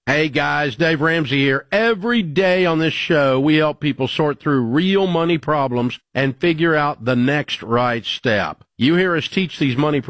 Hey guys, Dave Ramsey here. Every day on this show, we help people sort through real money problems and figure out the next right step. You hear us teach these money